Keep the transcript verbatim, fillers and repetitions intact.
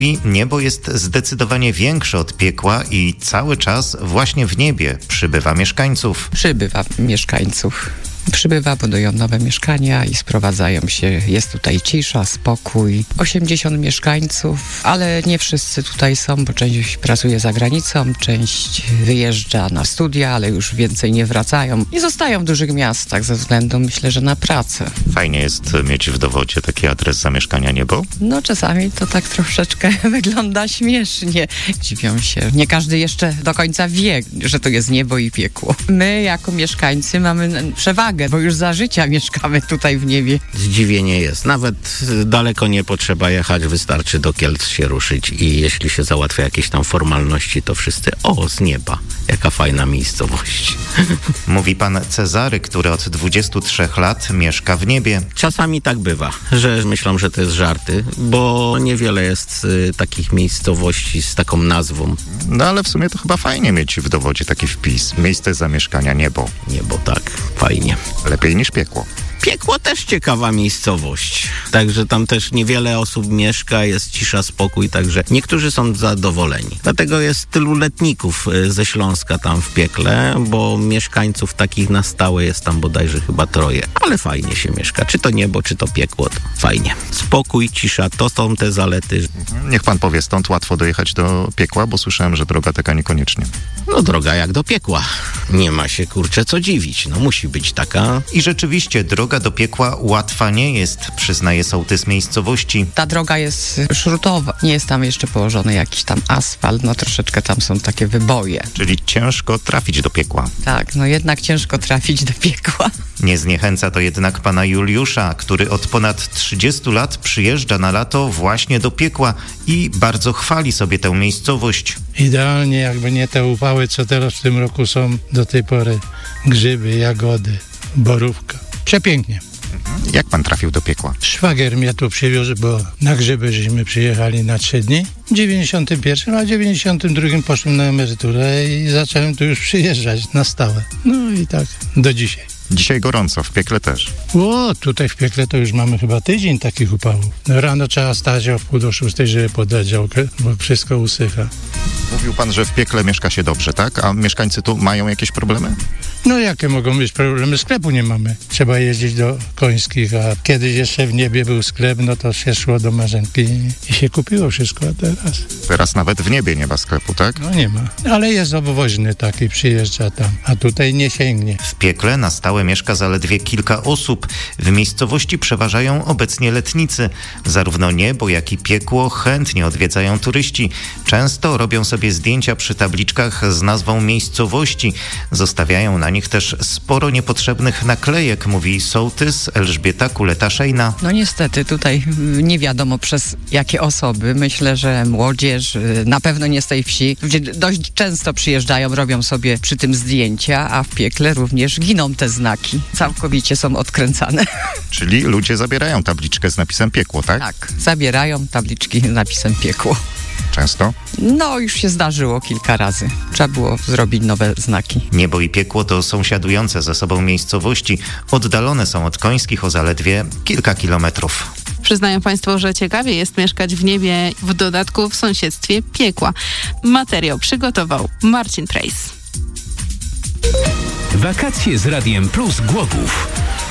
I niebo jest zdecydowanie większe od piekła i cały czas właśnie w niebie przybywa mieszkańców. Przybywa mieszkańców. Przybywa, budują nowe mieszkania i sprowadzają się. Jest tutaj cisza, spokój. osiemdziesiąt mieszkańców, ale nie wszyscy tutaj są, bo część pracuje za granicą, część wyjeżdża na studia, ale już więcej nie wracają. I zostają w dużych miastach ze względu, myślę, że na pracę. Fajnie jest mieć w dowodzie taki adres zamieszkania niebo? No czasami to tak troszeczkę wygląda śmiesznie. Dziwią się. Nie każdy jeszcze do końca wie, że to jest niebo i piekło. My jako mieszkańcy mamy przewagę, bo już za życia mieszkamy tutaj w niebie. Zdziwienie jest. Nawet daleko nie potrzeba jechać, wystarczy do Kielc się ruszyć i jeśli się załatwia jakieś tam formalności, to wszyscy o, z nieba. Jaka fajna miejscowość. Mówi pan Cezary, który od dwudziestu trzech lat mieszka w niebie. Czasami tak bywa, że myślą, że to jest żarty, bo niewiele jest y, takich miejscowości z taką nazwą. No ale w sumie to chyba fajnie mieć w dowodzie taki wpis. Miejsce zamieszkania niebo. Niebo, tak, fajnie. Lepiej niż piekło. Piekło też ciekawa miejscowość, także tam też niewiele osób mieszka, jest cisza, spokój, także niektórzy są zadowoleni. Dlatego jest tylu letników ze Śląska tam w piekle, bo mieszkańców takich na stałe jest tam bodajże chyba troje, ale fajnie się mieszka, czy to niebo, czy to piekło, to fajnie. Spokój, cisza, to są te zalety. Niech pan powie, stąd łatwo dojechać do piekła, bo słyszałem, że droga taka niekoniecznie. No droga jak do piekła, nie ma się kurczę co dziwić, no musi być taka. I rzeczywiście droga do piekła łatwa nie jest, przyznaje sołtys miejscowości. Ta droga jest szrutowa, nie jest tam jeszcze położony jakiś tam asfalt, no troszeczkę tam są takie wyboje. Czyli ciężko trafić do piekła. Tak, no jednak ciężko trafić do piekła. Nie zniechęca to jednak pana Juliusza, który od ponad trzydziestu lat przyjeżdża na lato właśnie do piekła i bardzo chwali sobie tę miejscowość. Idealnie, jakby nie te upały, co teraz w tym roku są do tej pory. Grzyby, jagody, borówka. Przepięknie. Jak pan trafił do piekła? Szwagier mnie tu przywiózł, bo na grzyby żeśmy przyjechali na trzy dni. W dziewięćdziesiątym pierwszym, a w dziewięćdziesiątym drugim poszłem na emeryturę i zacząłem tu już przyjeżdżać na stałe. No i tak do dzisiaj. Dzisiaj gorąco, w piekle też. O, tutaj w piekle to już mamy chyba tydzień takich upałów. No, rano trzeba stać o wpół do szóstej, żeby podać działkę, bo wszystko usycha. Mówił pan, że w piekle mieszka się dobrze, tak? A mieszkańcy tu mają jakieś problemy? No jakie mogą być problemy? Sklepu nie mamy. Trzeba jeździć do Końskich, a kiedyś jeszcze w niebie był sklep, no to się szło do Marzenki i się kupiło wszystko, a teraz? Teraz nawet w niebie nie ma sklepu, tak? No nie ma. Ale jest obwoźny taki, przyjeżdża tam, a tutaj nie sięgnie. W piekle na stałe mieszka zaledwie kilka osób. W miejscowości przeważają obecnie letnicy. Zarówno niebo, jak i piekło chętnie odwiedzają turyści. Często robią sobie zdjęcia przy tabliczkach z nazwą miejscowości. Zostawiają na nich też sporo niepotrzebnych naklejek, mówi sołtys Elżbieta Kuleta-Szejna. No niestety tutaj nie wiadomo przez jakie osoby. Myślę, że młodzież, na pewno nie z tej wsi, ludzie dość często przyjeżdżają, robią sobie przy tym zdjęcia, a w piekle również giną te znaki. Całkowicie są odkręcane. Czyli ludzie zabierają tabliczkę z napisem piekło, tak? Tak, zabierają tabliczki z napisem piekło. Często? No, już się zdarzyło kilka razy. Trzeba było zrobić nowe znaki. Niebo i piekło to sąsiadujące ze sobą miejscowości. Oddalone są od Końskich o zaledwie kilka kilometrów. Przyznają Państwo, że ciekawie jest mieszkać w niebie, w dodatku w sąsiedztwie piekła. Materiał przygotował Marcin Prejs. Wakacje z Radiem Plus Głogów.